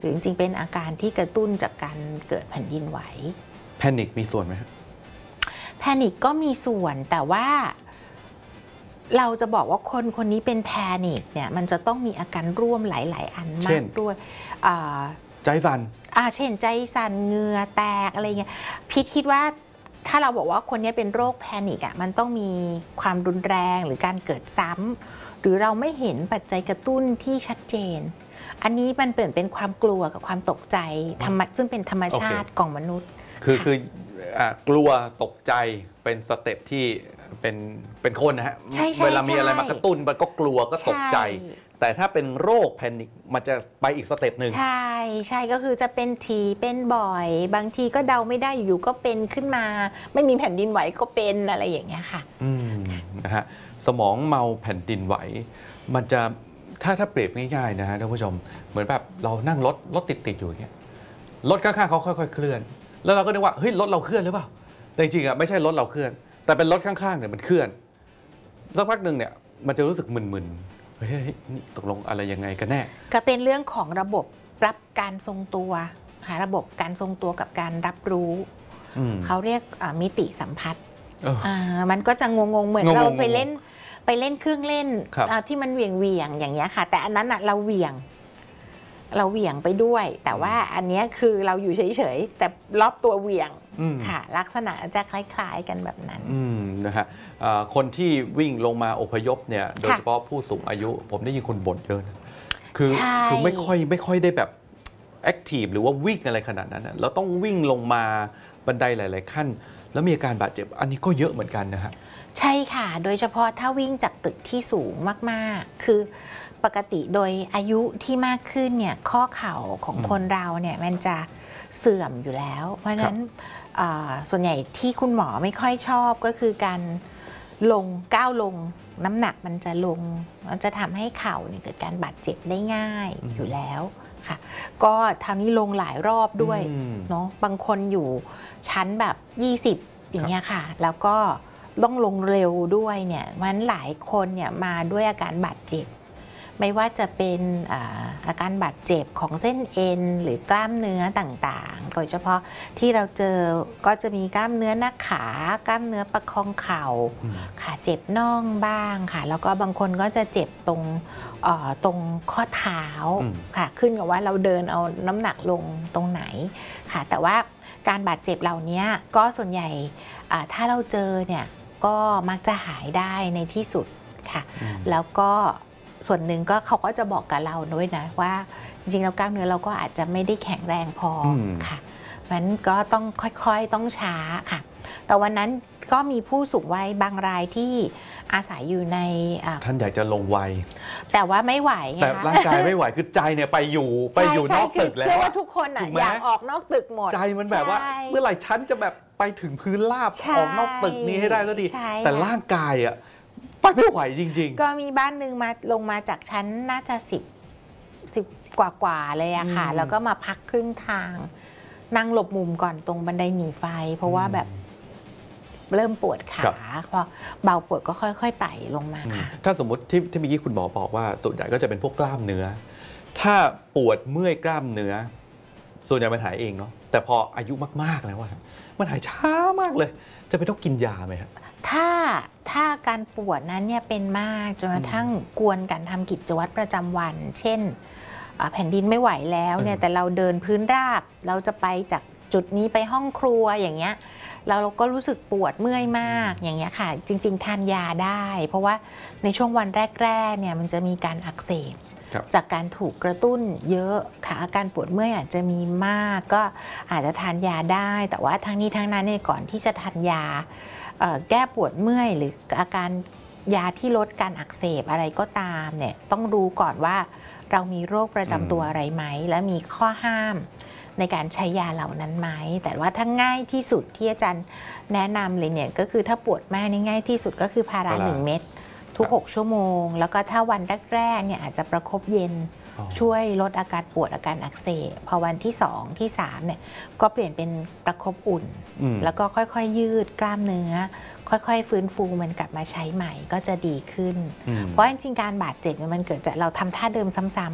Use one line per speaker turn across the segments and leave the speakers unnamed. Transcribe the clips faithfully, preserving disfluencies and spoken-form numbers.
หรือจริงๆเป็นอาการที่กระตุ้นจากการเกิดแผ่นดินไหว
แพนิคมีส่วนไหมครับ
แพนิคก็มีส่วนแต่ว่าเราจะบอกว่าคนคนนี้เป็นแพนิคเนี่ยมันจะต้องมีอาการร่วมหลายๆอันมากด้วย
ใจสั่น
อ่าเช่นใจสั่นเหงื่อแตกอะไรเงี้ยพี่คิดว่าถ้าเราบอกว่าคนนี้เป็นโรคแพนิคอ่ะมันต้องมีความรุนแรงหรือการเกิดซ้ำหรือเราไม่เห็นปัจจัยกระตุ้นที่ชัดเจนอันนี้มันเปลี่ยนเป็นความกลัวกับความตกใจธรรมะซึ่งเป็นธรรมชาติของมนุษย์
คือคือกลัวตกใจเป็นสเต็ปที่เป็นเป็นคนนะฮะเวลามีอะไรมากระตุ้นมันก็กลัวก็ตกใจแต่ถ้าเป็นโรคแพนิคมันจะไปอีกสเต็ปหนึ่ง
ใช่ใช่ก็คือจะเป็นทีเป็นบ่อยบางทีก็เดาไม่ได้อยู่ก็เป็นขึ้นมาไม่มีแผ่นดินไหวก็เป็นอะไรอย่างเงี้ยค่ะ
อืมนะฮะสมองเมาแผ่นดินไหวมันจะถ้าถ้าเปรียบง่ายๆนะฮะท่านผู้ชมเหมือนแบบเรานั่งรถรถติดๆอยู่อย่างเงี้ยรถข้างๆเขาค่อยๆเคลื่อนแล้วเราก็นึกว่าเฮ้ยรถเราเคลื่อนหรือเปล่าแต่จริงๆอ่ะไม่ใช่รถเราเคลื่อนแต่เป็นรถข้างๆเนี่ยมันเคลื่อนสักพักหนึ่งเนี่ยมันจะรู้สึกมึนๆเฮ้ยตกลงอะไรยังไงกันแน่
ก็เป็นเรื่องของระบบรับการทรงตัวหาระบบการทรงตัวกับการรับรู้เขาเรียกมิติสัมผัสมันก็จะงงๆเหมือนเราไปเล่นไปเล่นเครื่องเล่นที่มันเหวี่ยงเวียงอย่างเงี้ยค่ะแต่อันนั้นเราเหวี่ยงเราเหวี่ยงไปด้วยแต่ว่าอันนี้คือเราอยู่เฉยๆแต่รอบตัวเหวี่ยงค่ะลักษณะจะคล้ายๆกันแบบนั้น
นะฮะคนที่วิ่งลงมาอพยพเนี่ยโดยเฉพาะผู้สูงอายุผมได้ยินคนบ่นเยอะนะคือคือไม่ค่อยไม่ค่อยได้แบบแอคทีฟหรือว่าวิ่งอะไรขนาดนั้นเราต้องวิ่งลงมาบันไดหลายๆขั้นแล้วมีอาการบาดเจ็บอันนี้ก็เยอะเหมือนกันนะฮะ
ใช่ค่ะโดยเฉพาะถ้าวิ่งจากตึกที่สูงมากๆคือปกติโดยอายุที่มากขึ้นเนี่ยข้อเข่าของคนเราเนี่ยมันจะเสื่อมอยู่แล้วเพราะฉะนั้นส่วนใหญ่ที่คุณหมอไม่ค่อยชอบก็คือการลงก้าวลงน้ำหนักมันจะลงมันจะทำให้เข่าเนี่ยเกิดการบาดเจ็บได้ง่ายอยู่แล้วค่ะก็ทำนี้ลงหลายรอบด้วยเนาะบางคนอยู่ชั้นแบบยี่สิบอย่างเงี้ยค่ะแล้วก็ต้องลงเร็วด้วยเนี่ยมันหลายคนเนี่ยมาด้วยอาการบาดเจ็บไม่ว่าจะเป็นอาการบาดเจ็บของเส้นเอ็นหรือกล้ามเนื้อต่างๆโดยเฉพาะที่เราเจอก็จะมีกล้ามเนื้อหน้าขากล้ามเนื้อประคองเข่าขาเจ็บน่องบ้างค่ะแล้วก็บางคนก็จะเจ็บตรงตรงข้อเท้าค่ะขึ้นกับว่าเราเดินเอาน้ำหนักลงตรงไหนค่ะแต่ว่าการบาดเจ็บเหล่านี้ก็ส่วนใหญ่ถ้าเราเจอเนี่ยก็มักจะหายได้ในที่สุดค่ะแล้วก็ส่วนหนึ่งก็เขาก็จะบอกกับเราด้วยนะว่าจริงๆแล้วกล้ามเนื้อเราก็อาจจะไม่ได้แข็งแรงพอค่ะมันก็ต้องค่อยๆต้องช้าค่ะแต่วันนั้นก็มีผู้สูงวัยบางรายที่อาศัยอยู่ใน
ท่านอยากจะลงวัย
แต่ว่าไม่ไหว
แต่ร่างกายไม่ไหวคือใจเนี่ยไปอยู่ไปอยู่นอกตึกแล้ว
เชื่อว่าทุกคนอ่ะอยากออกนอกตึกหมด
ใจมันแบบว่าเมื่อไหร่ฉันจะแบบไปถึงพื้นราบออกนอกตึกนี้ให้ได้ก็ดีแต่ร่างกายอ่ะไปไม่ไหวจริง
ๆก็มีบ้านหนึ่งมาลงมาจากชั้นน่าจะสิบสิบกว่าๆเลยอะค่ะแล้วก็มาพักครึ่งทางนั่งหลบมุมก่อนตรงบันไดหนีไฟเพราะว่าแบบเริ่มปวดขาพอเบาปวดก็ค่อยๆไต่ลงมาค่ะ
ถ้าสมมติที่ที่เมื่อกี้คุณหมอบอกว่าส่วนใหญ่ก็จะเป็นพวกกล้ามเนื้อถ้าปวดเมื่อยกล้ามเนื้อส่วนใหญ่มันหายเองเนาะแต่พออายุมากๆแล้วอะมันหายช้ามากเลยจะไปต้องกินยาไหมครับ
ถ้าถ้าการปวดนั้นเนี่ยเป็นมากจนกระทั่งกวนการทำกิจวัตรประจำวัน เช่นแผ่นดินไม่ไหวแล้วเนี่ยแต่เราเดินพื้นราบเราจะไปจากจุดนี้ไปห้องครัวอย่างเงี้ยเราก็รู้สึกปวดเมื่อยมากอย่างเงี้ยค่ะจริงๆทานยาได้เพราะว่าในช่วงวันแรกๆเนี่ยมันจะมีการอักเสบจากการถูกกระตุ้นเยอะค่ะอาการปวดเมื่อยอาจจะมีมากก็อาจจะทานยาได้แต่ว่าทั้งนี้ทั้งนั้นเนี่ยก่อนที่จะทานยาแก้ปวดเมื่อยหรืออาการยาที่ลดการอักเสบอะไรก็ตามเนี่ยต้องรู้ก่อนว่าเรามีโรคประจำตัวอะไรไหมและมีข้อห้ามในการใช้ยาเหล่านั้นไหมแต่ว่าถ้าง่ายที่สุดที่อาจารย์แนะนำเลยเนี่ยก็คือถ้าปวดมากนี่ง่ายที่สุดก็คือพาราหนึ่งเม็ดทุกหกชั่วโมงแล้วก็ถ้าวันแรกๆเนี่ยอาจจะประคบเย็นช่วยลดอาการปวดอาการอักเสบพอวันที่สองที่สามเนี่ยก็เปลี่ยนเป็นประคบอุ่นแล้วก็ค่อยๆยืดกล้ามเนื้อค่อยๆฟื้นฟูมันกลับมาใช้ใหม่ก็จะดีขึ้นเพราะจริงๆการบาดเจ็บมันเกิดจากเราทำท่าเดิมซ้ำ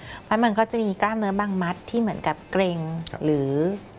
เพราะมันก็จะมีกล้ามเนื้อบางมัดที่เหมือนกับเกร็ง
ครับ
หรือ